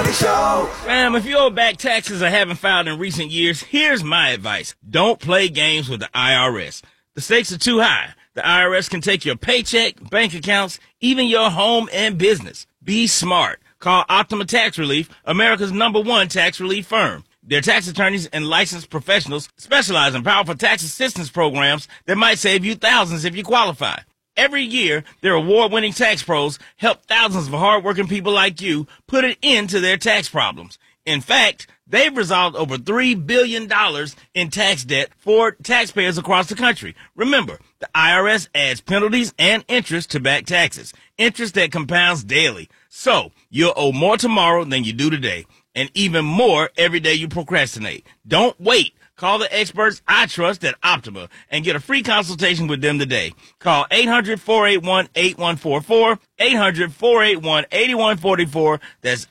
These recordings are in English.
Big Show. Fam, if you owe back taxes or haven't filed in recent years, here's my advice. Don't play games with the IRS. The stakes are too high. The IRS can take your paycheck, bank accounts, even your home and business. Be smart. Call Optima Tax Relief, America's #1 tax relief firm. Their tax attorneys and licensed professionals specialize in powerful tax assistance programs that might save you thousands if you qualify. Every year, their award-winning tax pros help thousands of hardworking people like you put an end to their tax problems. In fact, they've resolved over $3 billion in tax debt for taxpayers across the country. Remember, the IRS adds penalties and interest to back taxes, interest that compounds daily. So, you'll owe more tomorrow than you do today, and even more every day you procrastinate. Don't wait. Call the experts I trust at Optima and get a free consultation with them today. Call 800-481-8144, 800-481-8144. That's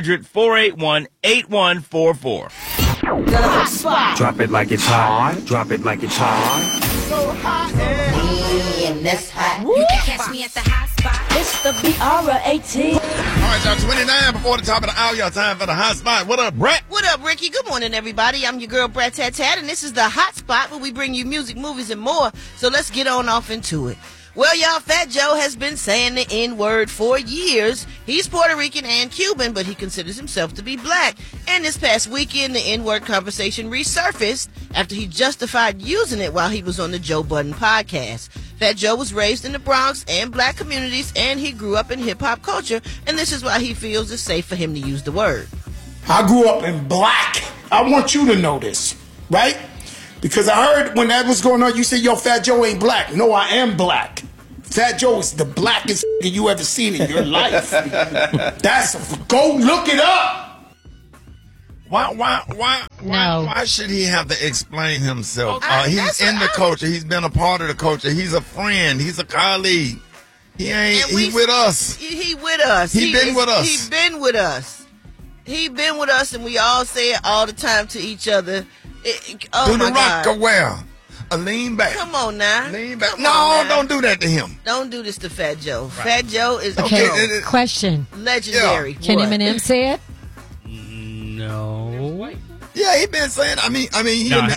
800-481-8144. The hot spot. Drop it like it's hot. Drop it like it's hot. So hot and that's hot. You can catch me at the hot spot. It's the BR18. All right, y'all, 29 before the top of the hour. Y'all time for the hot spot. What up, Brett? What up, Ricky? Good morning, everybody. I'm your girl, Brett Tat Tat, and this is the hot spot where we bring you music, movies, and more. So let's get on off into it. Well, y'all, Fat Joe has been saying the N-word for years. He's Puerto Rican and Cuban, but he considers himself to be black. And this past weekend, the N-word conversation resurfaced after he justified using it while he was on the Joe Budden podcast. Fat Joe was raised in the Bronx and black communities, and he grew up in hip-hop culture, and this is why he feels it's safe for him to use the word. I grew up in black. I want you to know this, right? Because I heard when that was going on, you said, yo, Fat Joe ain't black. No, I am black. Fat Joe is the blackest you ever seen in your life. Go look it up. Why should he have to explain himself? He's in the what culture. He's been a part of the culture. He's a friend. He's a colleague. He with us. He with us. He been with us. He been with us. He been with us, and we all say it all the time to each other. Do the rock or where? Lean back. Come on now. Lean back. Come No, on now. don't do that to him. Don't do this to Fat Joe. Right. Fat Joe is okay. Question. Legendary. Yeah. Can Eminem say it? No. Yeah, he been saying. Eminem's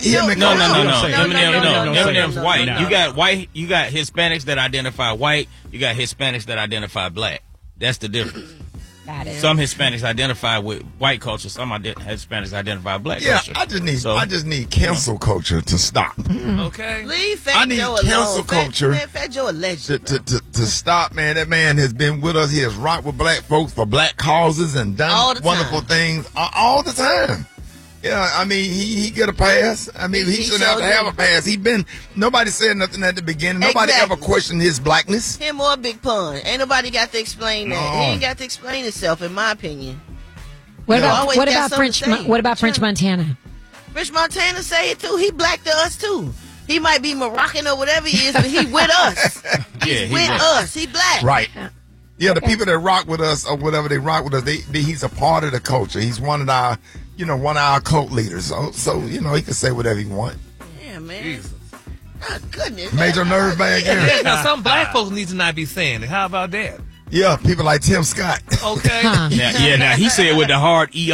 white. No. You got white. You got Hispanics that identify white. You got Hispanics that identify black. That's the difference. Got it. Some Hispanics identify with white culture. Some Hispanics identify black culture. I just need cancel culture to stop. Okay. Leave Fat Joe alone. Cancel culture. Fat Joe a legend. To stop, man. That man has been with us. He has rocked with black folks for black causes and done wonderful things all the time. Yeah, he get a pass. He shouldn't have to have a pass. Nobody said nothing at the beginning. Nobody ever questioned his blackness. Him or Big Pun. Ain't nobody got to explain that. He ain't got to explain himself, in my opinion. What about French Montana? French Montana say it too. He black to us too. He might be Moroccan or whatever he is, but he with us. He's with us. He black. Right. Yeah, the people that rock with us or whatever they rock with us, he's a part of the culture. He's one of our cult leaders. So he can say whatever he wants. Yeah, man. Jesus. Oh, goodness. Major nerve bag. Now, some black folks need to not be saying it. How about that? Yeah, people like Tim Scott. Okay. Now he said with the hard ER.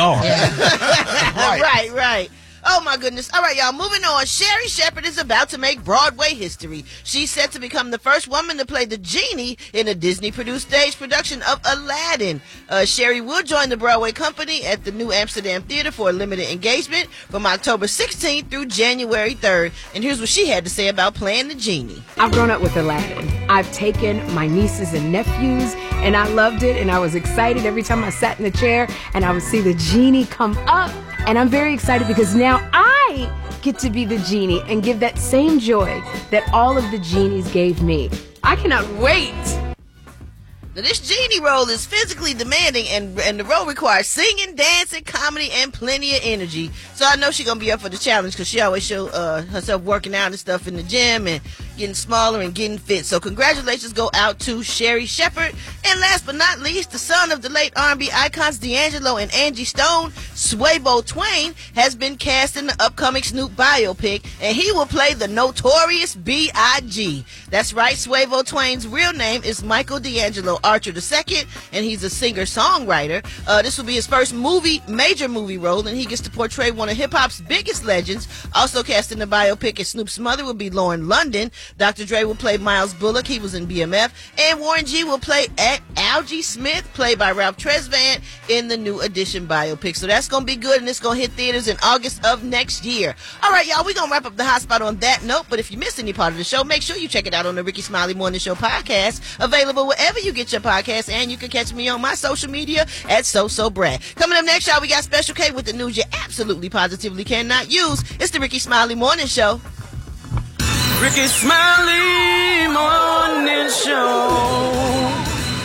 Right. Oh, my goodness. All right, y'all, moving on. Sherri Shepherd is about to make Broadway history. She's set to become the first woman to play the genie in a Disney-produced stage production of Aladdin. Sherri will join the Broadway company at the New Amsterdam Theater for a limited engagement from October 16th through January 3rd. And here's what she had to say about playing the genie. I've grown up with Aladdin. I've taken my nieces and nephews, and I loved it, and I was excited every time I sat in the chair, and I would see the genie come up. And I'm very excited because now I get to be the genie and give that same joy that all of the genies gave me. I cannot wait. Now, this genie role is physically demanding, and the role requires singing, dancing, comedy, and plenty of energy. So I know she's going to be up for the challenge because she always show herself working out and stuff in the gym and, getting smaller and getting fit. So congratulations go out to Sherry Shepherd. And last but not least, the son of the late R&B icons D'Angelo and Angie Stone, Swaybo Twain, has been cast in the upcoming Snoop biopic, and he will play the notorious B.I.G. That's right, Swaybo Twain's real name is Michael D'Angelo Archer II, and he's a singer-songwriter. This will be his first major movie role, and he gets to portray one of hip-hop's biggest legends. Also cast in the biopic as Snoop's mother will be Lauren London. Dr. Dre will play Miles Bullock. He was in BMF. And Warren G will play Algie Smith, played by Ralph Tresvant, in the New Edition biopic. So that's going to be good, and it's going to hit theaters in August of next year. All right, y'all, we're going to wrap up the hot spot on that note, but if you missed any part of the show, make sure you check it out on the Ricky Smiley Morning Show podcast, available wherever you get your podcasts, and you can catch me on my social media at SoSoBrad. Coming up next, y'all, we got Special K with the news you absolutely positively cannot use. It's the Ricky Smiley Morning Show. Ricky Smiley Morning Show.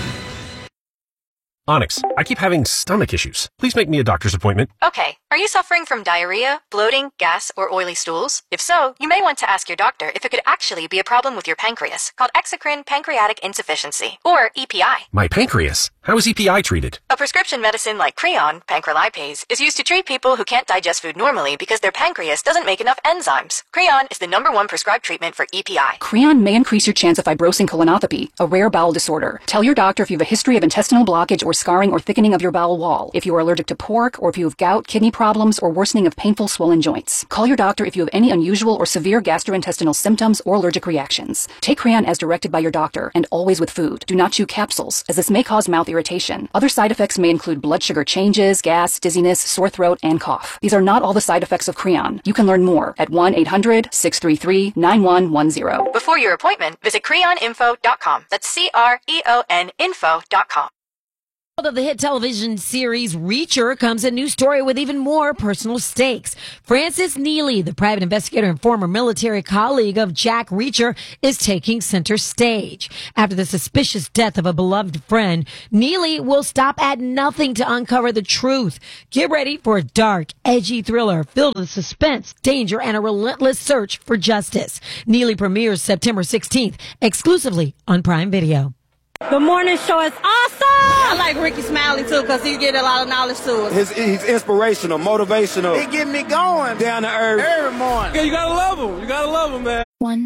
Onyx, I keep having stomach issues. Please make me a doctor's appointment. Okay. Are you suffering from diarrhea, bloating, gas, or oily stools? If so, you may want to ask your doctor if it could actually be a problem with your pancreas, called exocrine pancreatic insufficiency, or EPI. My pancreas? How is EPI treated? A prescription medicine like Creon, pancrelipase, is used to treat people who can't digest food normally because their pancreas doesn't make enough enzymes. Creon is the #1 prescribed treatment for EPI. Creon may increase your chance of fibrosing colonopathy, a rare bowel disorder. Tell your doctor if you have a history of intestinal blockage or scarring or thickening of your bowel wall, if you are allergic to pork, or if you have gout, kidney problems, or worsening of painful swollen joints. Call your doctor if you have any unusual or severe gastrointestinal symptoms or allergic reactions. Take Creon as directed by your doctor, and always with food. Do not chew capsules, as this may cause mouth irritation. Other side effects may include blood sugar changes, gas, dizziness, sore throat, and cough. These are not all the side effects of Creon. You can learn more at 1-800-633-9110. Before your appointment, visit creoninfo.com. That's CREON info.com. Of the hit television series Reacher comes a new story with even more personal stakes. Francis Neely, the private investigator and former military colleague of Jack Reacher, is taking center stage. After the suspicious death of a beloved friend, Neely will stop at nothing to uncover the truth. Get ready for a dark, edgy thriller filled with suspense, danger, and a relentless search for justice. Neely premieres September 16th, exclusively on Prime Video. The morning show is awesome! I like Ricky Smiley, too, because he get a lot of knowledge to us. He's inspirational, motivational. He get me going. Down to earth. Every morning. Yeah, you gotta love him. You gotta love him, man.